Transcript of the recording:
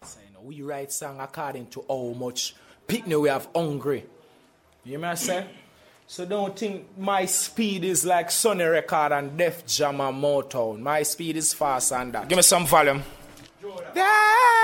So, we write song according to how much picnic we have hungry. You hear me I say? So don't think my speed is like Sony Record and Def Jam and Motown. My speed is fast and that. Give me some volume.